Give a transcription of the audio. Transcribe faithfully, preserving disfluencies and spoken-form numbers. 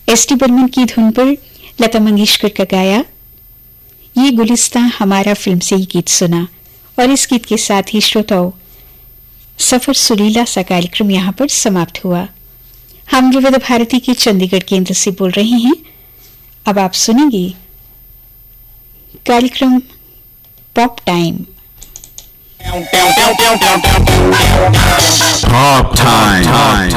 S T Burman की धुन पर लता मंगेशकर का गाया ये गुलिस्तां हमारा फिल्म से ही गीत सुना। और इस गीत के साथ ही श्रोताओं सफर सुरीला सा कार्यक्रम यहाँ पर समाप्त हुआ। हम विविध भारती के चंडीगढ़ केंद्र से बोल रहे हैं। अब आप सुनेंगे कार्यक्रम पॉप टाइम। Pop time.